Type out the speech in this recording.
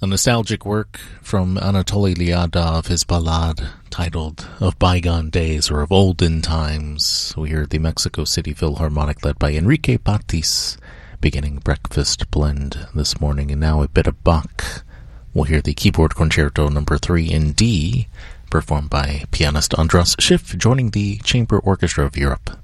A nostalgic work from Anatoly Lyadov, his ballad titled Of Bygone Days or Of Olden Times. We heard the Mexico City Philharmonic led by Enrique Patis beginning Breakfast Blend this morning. And now a bit of Bach. We'll hear the Keyboard Concerto No. 3 in D, performed by pianist Andras Schiff, joining the Chamber Orchestra of Europe.